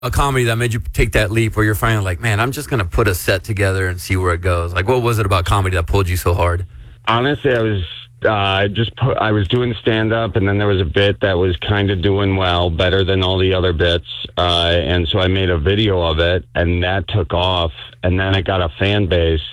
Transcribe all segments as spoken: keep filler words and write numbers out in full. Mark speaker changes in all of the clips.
Speaker 1: a comedy that made you take that leap where you're finally like, man, I'm just going to put a set together and see where it goes? Like, what was it about comedy that pulled you so hard?
Speaker 2: Honestly, I was uh, just put, I was doing stand-up, and then there was a bit that was kind of doing well, better than all the other bits. Uh, and so I made a video of it, and that took off. And then it got a fan base.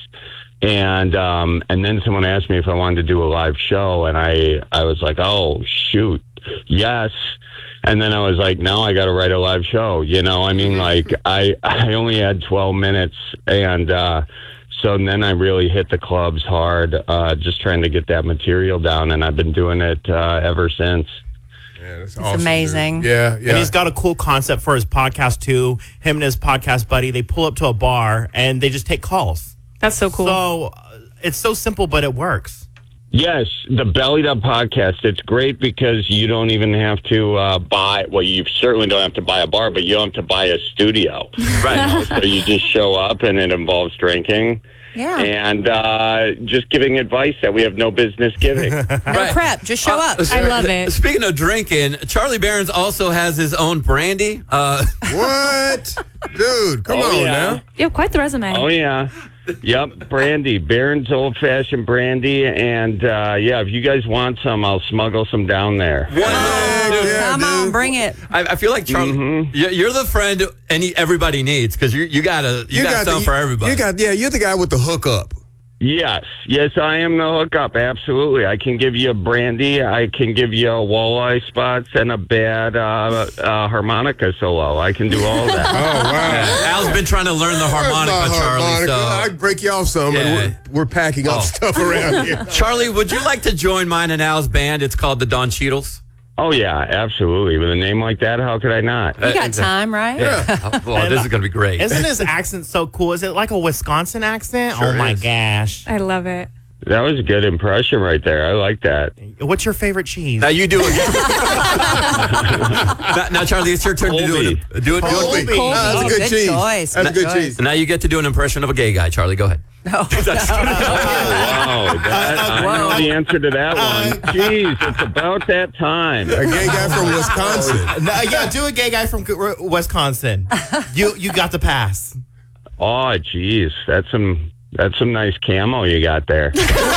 Speaker 2: And um, and then someone asked me if I wanted to do a live show, and I, I was like, oh, shoot, yes. And then I was like, no, I got to write a live show. You know, I mean, like, I, I only had twelve minutes. And uh, so then I really hit the clubs hard, uh, just trying to get that material down. And I've been doing it uh, ever since.
Speaker 3: Yeah, that's
Speaker 4: It's
Speaker 3: awesome,
Speaker 4: amazing.
Speaker 3: dude. Yeah, yeah.
Speaker 5: And he's got a cool concept for his podcast, too. Him and his podcast buddy, they pull up to a bar, and they just take calls.
Speaker 6: That's so cool.
Speaker 5: So uh, it's so simple, but it works.
Speaker 2: Yes, the Bellied Up podcast. It's great because you don't even have to uh, buy, well, you certainly don't have to buy a bar, but you don't have to buy a studio. Right. So you just show up, and it involves drinking.
Speaker 4: Yeah.
Speaker 2: And uh, just giving advice that we have no business giving.
Speaker 4: No prep. Just show up.
Speaker 6: I love it.
Speaker 1: Speaking of drinking, Charlie Barons also has his own brandy. Uh,
Speaker 3: What? Dude, come
Speaker 2: Oh,
Speaker 3: on
Speaker 2: yeah.
Speaker 3: now.
Speaker 6: You have quite the resume.
Speaker 2: Oh, yeah. Yep, brandy. Barron's old-fashioned brandy. And, uh, yeah, if you guys want some, I'll smuggle some down there.
Speaker 1: One
Speaker 3: Heck
Speaker 1: dude,
Speaker 3: yeah,
Speaker 4: Come on,
Speaker 3: dude.
Speaker 4: bring it.
Speaker 1: I, I feel like Charlie,
Speaker 2: Mhm.
Speaker 1: you- you're the friend any everybody needs because you you got a you, got, something
Speaker 3: the,
Speaker 1: for everybody.
Speaker 3: You got, yeah, you're the guy with the hookup.
Speaker 2: Yes. Yes, I am the hookup. Absolutely. I can give you a brandy. I can give you a walleye spots and a bad uh, uh, harmonica solo. I can do all
Speaker 3: Oh,
Speaker 2: that.
Speaker 3: wow.
Speaker 1: Al's been trying to learn the harmonica,
Speaker 3: That's not
Speaker 1: Charlie.
Speaker 3: harmonica.
Speaker 1: So.
Speaker 3: I'd break you off some,
Speaker 1: Yeah.
Speaker 3: and we're, we're packing up
Speaker 1: Oh.
Speaker 3: stuff around here.
Speaker 1: Charlie, would you like to join mine and Al's band? It's called the Don Cheadles.
Speaker 2: Oh, yeah, absolutely. With a name like that, how could I not?
Speaker 4: You got time, right?
Speaker 1: Oh, well, this is going to be great.
Speaker 5: Isn't his accent so cool? Is it like a Wisconsin accent?
Speaker 1: Sure
Speaker 5: oh, my
Speaker 1: is.
Speaker 5: gosh.
Speaker 6: I love it.
Speaker 2: That was a good impression right there. I like that.
Speaker 5: What's your favorite cheese?
Speaker 1: Now you do it. now, now, Charlie, it's your turn to do it. Do it. Do
Speaker 5: Colby.
Speaker 1: it.
Speaker 4: Colby.
Speaker 3: That's a good,
Speaker 4: Good
Speaker 3: cheese.
Speaker 4: choice.
Speaker 3: That's a
Speaker 4: Good
Speaker 3: good
Speaker 4: choice.
Speaker 3: cheese.
Speaker 1: Now you get to do an impression of a gay guy. Charlie, go ahead.
Speaker 2: Oh, wow. That, I know the answer to that one. Jeez, it's about that time.
Speaker 3: A gay guy from Wisconsin.
Speaker 5: No, yeah, do a gay guy from Wisconsin. You you got the pass.
Speaker 2: Oh, geez. That's some, that's some nice camo you got there.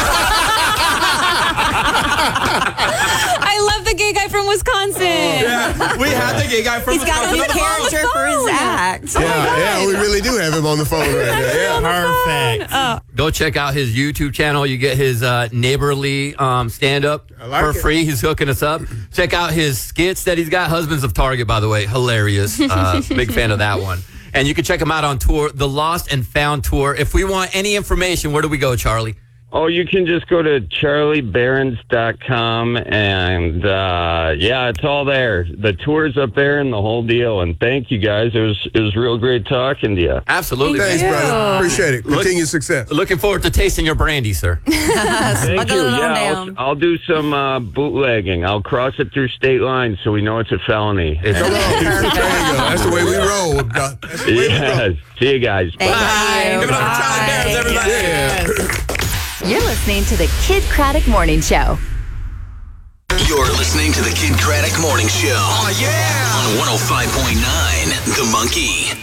Speaker 6: I love the gay guy from Wisconsin.
Speaker 1: Yeah, we have the gay guy from.
Speaker 4: He's got a new character for his act.
Speaker 3: Yeah, yeah, we really do have him on the phone right now. Yeah.
Speaker 5: Perfect.
Speaker 1: Go check out his YouTube channel. You get his uh, neighborly um, stand-up
Speaker 3: I like
Speaker 1: for
Speaker 3: it.
Speaker 1: free. He's hooking us up. Check out his skits that he's got. Husbands of Target, by the way. Hilarious. Uh, big fan of that one. And you can check him out on tour, the Lost and Found Tour. If we want any information, where do we go, Charlie?
Speaker 2: Oh, you can just go to charlie barons dot com, and uh, yeah, it's all there. The tour's up there and the whole deal. And thank you guys. It was it was real great talking to you.
Speaker 1: Absolutely.
Speaker 3: Thanks,
Speaker 6: you.
Speaker 3: brother. Appreciate it.
Speaker 1: Look-
Speaker 3: Continued success.
Speaker 1: Looking forward to tasting your brandy, sir.
Speaker 2: Thank
Speaker 4: Smuggle
Speaker 2: you.
Speaker 4: it on
Speaker 2: Yeah,
Speaker 4: down.
Speaker 2: I'll, I'll do some uh, bootlegging. I'll cross it through state lines so we know it's a felony.
Speaker 1: It's-
Speaker 3: Come on. There you go. That's the way we roll. Doc. That's the way we roll.
Speaker 2: Yes. See you guys.
Speaker 4: Thank
Speaker 1: Bye.
Speaker 4: you.
Speaker 1: Give it up for Charlie Barons, everybody.
Speaker 3: Yeah.
Speaker 7: You're listening to the Kid Craddock Morning Show.
Speaker 8: You're listening to the Kid Craddock Morning Show. Oh, yeah! On one oh five point nine, The Monkey.